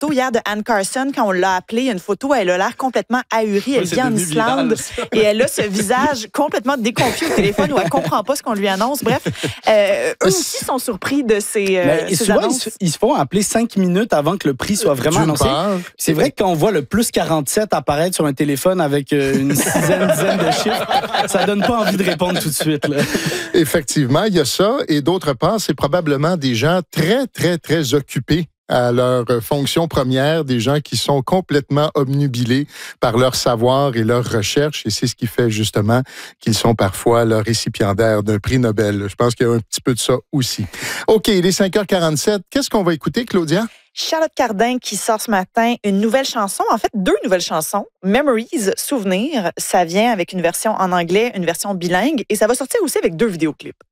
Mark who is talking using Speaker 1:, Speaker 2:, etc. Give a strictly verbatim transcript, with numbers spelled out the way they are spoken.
Speaker 1: photo hier de Anne Carson quand on l'a appelée. Il y a une photo, elle a l'air complètement ahurie. Elle
Speaker 2: Ouais,
Speaker 1: vit en Islande
Speaker 2: viral,
Speaker 1: et elle a ce visage complètement déconfit au téléphone où elle comprend pas ce qu'on lui annonce. Bref, euh, eux aussi sont surpris de ces, euh,
Speaker 3: Mais
Speaker 1: ces
Speaker 3: souvent,
Speaker 1: annonces.
Speaker 3: ils se, ils se font appeler cinq minutes avant que le prix soit vraiment
Speaker 4: D'une
Speaker 3: annoncé.
Speaker 4: part.
Speaker 3: C'est vrai que quand on voit le plus quarante-sept apparaître sur un téléphone avec euh, une dizaine, dizaine de chiffres, ça donne pas envie de répondre tout de suite. Là.
Speaker 4: Effectivement, il y a ça. Et d'autre part, c'est probablement des gens très, très, très occupés à leur fonction première, des gens qui sont complètement obnubilés par leur savoir et leur recherche. Et c'est ce qui fait justement qu'ils sont parfois le récipiendaire d'un prix Nobel. Je pense qu'il y a un petit peu de ça aussi. OK, il est cinq heures quarante-sept. Qu'est-ce qu'on va écouter, Claudia?
Speaker 1: Charlotte Cardin qui sort ce matin une nouvelle chanson, en fait deux nouvelles chansons. Memories, Souvenirs, ça vient avec une version en anglais, une version bilingue et ça va sortir aussi avec deux vidéoclips.